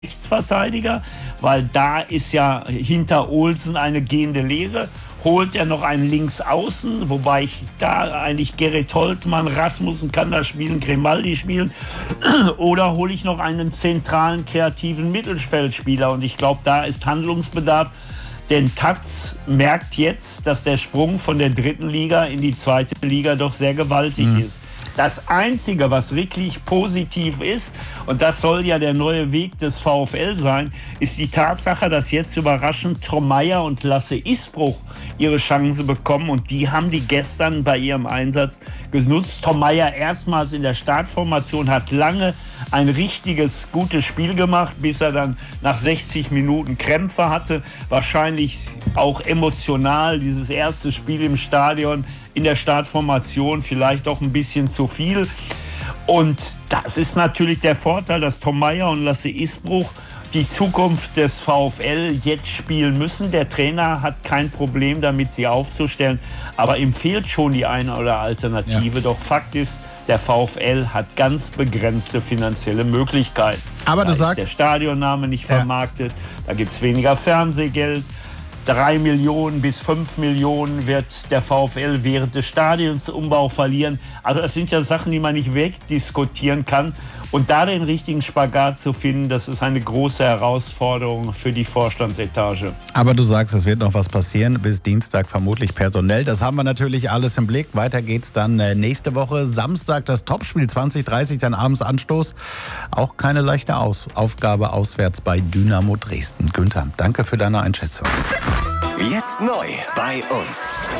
Rechtsverteidiger, weil da ist ja hinter Olsen eine gehende Leere. Holt er noch einen Linksaußen, wobei ich da eigentlich Gerrit Holtmann, Rasmussen kann da spielen, Grimaldi spielen. Oder hole ich noch einen zentralen, kreativen Mittelfeldspieler? Und ich glaube, da ist Handlungsbedarf. Denn Taz merkt jetzt, dass der Sprung von der dritten Liga in die zweite Liga doch sehr gewaltig ist. Das Einzige, was wirklich positiv ist, und das soll ja der neue Weg des VfL sein, ist die Tatsache, dass jetzt überraschend Tom Meyer und Lasse Isbruch ihre Chance bekommen. Und die haben die gestern bei ihrem Einsatz genutzt. Tom Meyer erstmals in der Startformation, hat lange ein richtiges, gutes Spiel gemacht, bis er dann nach 60 Minuten Krämpfe hatte. Wahrscheinlich auch emotional, dieses erste Spiel im Stadion, in der Startformation vielleicht auch ein bisschen zu viel. Und das ist natürlich der Vorteil, dass Tom Meyer und Lasse Isbruch die Zukunft des VfL jetzt spielen müssen. Der Trainer hat kein Problem damit, sie aufzustellen. Aber ihm fehlt schon die eine oder Alternative. Ja. Doch Fakt ist, der VfL hat ganz begrenzte finanzielle Möglichkeiten. Aber da du sagst, ist der Stadionname nicht vermarktet, da gibt es weniger Fernsehgeld. 3 Millionen bis 5 Millionen wird der VfL während des Stadionsumbau verlieren. Also das sind ja Sachen, die man nicht wegdiskutieren kann. Und da den richtigen Spagat zu finden, das ist eine große Herausforderung für die Vorstandsetage. Aber du sagst, es wird noch was passieren, bis Dienstag vermutlich personell. Das haben wir natürlich alles im Blick. Weiter geht's dann nächste Woche. Samstag das Topspiel 20:30, dann abends Anstoß. Auch keine leichte Aufgabe auswärts bei Dynamo Dresden. Günther, danke für deine Einschätzung. Jetzt neu bei uns.